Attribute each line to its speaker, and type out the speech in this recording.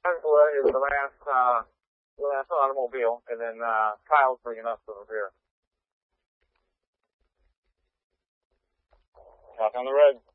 Speaker 1: Tesla is the last automobile, and then Kyle's bringing us over here. Talk on the red.